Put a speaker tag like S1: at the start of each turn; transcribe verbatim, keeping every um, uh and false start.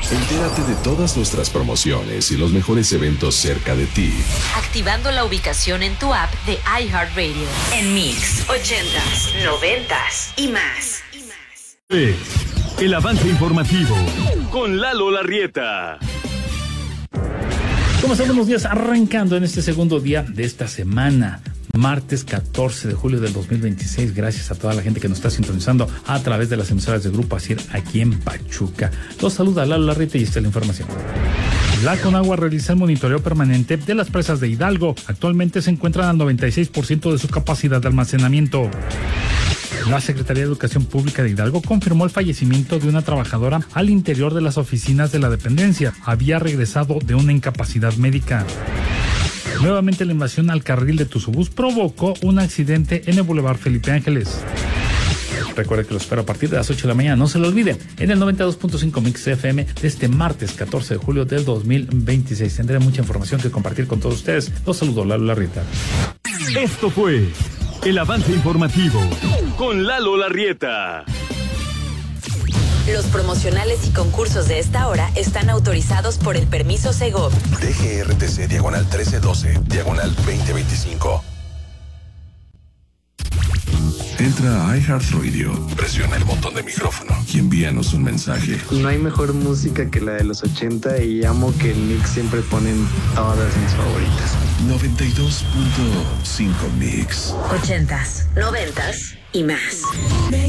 S1: Entérate de todas nuestras promociones y los mejores eventos cerca de ti,
S2: activando la ubicación en tu app de iHeartRadio. En Mix, ochentas, noventas y más.
S3: Es el avance informativo con Lalo Larrieta.
S4: ¿Cómo están? Buenos días, arrancando en este segundo día de esta semana, martes catorce de julio del dos mil veintiséis. Gracias a toda la gente que nos está sintonizando a través de las emisoras de Grupo Asir aquí en Pachuca. Los saluda Lalo Larrieta y esta es la información. La Conagua realiza el monitoreo permanente de las presas de Hidalgo. Actualmente se encuentran al noventa y seis por ciento de su capacidad de almacenamiento. La Secretaría de Educación Pública de Hidalgo confirmó el fallecimiento de una trabajadora al interior de las oficinas de la dependencia. Había regresado de una incapacidad médica. Nuevamente la invasión al carril de Tuzubús provocó un accidente en el Boulevard Felipe Ángeles. Recuerde que lo espero a partir de las ocho de la mañana. No se lo olvide, en el noventa y dos punto cinco Mix F M de este martes catorce de julio del dos mil veintiséis. Tendré mucha información que compartir con todos ustedes. Los saludo, Lalo Larrieta.
S3: Esto fue el avance informativo con Lalo Larrieta.
S2: Los promocionales y concursos de esta hora están autorizados por el permiso Segov.
S5: D G R T C diagonal trece doce, diagonal veinte veinticinco.
S1: Entra a iHeartRadio, presiona el botón de micrófono y envíanos un mensaje.
S6: No hay mejor música que la de los ochenta y amo que el Mix siempre ponen todas mis favoritas.
S1: noventa y dos punto cinco Mix.
S2: Ochentas, noventas y más.